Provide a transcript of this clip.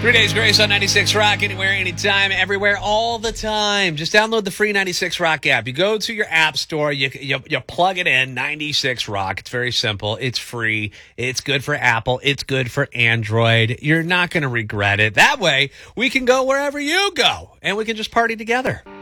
3 Days Grace on 96 Rock, anywhere, anytime, everywhere, all the time. Just download the free 96 Rock app. You go to your app store, you plug it in, 96 Rock. It's very simple. It's free. It's good for Apple. It's good for Android. You're not going to regret it. That way, we can go wherever you go, and we can just party together.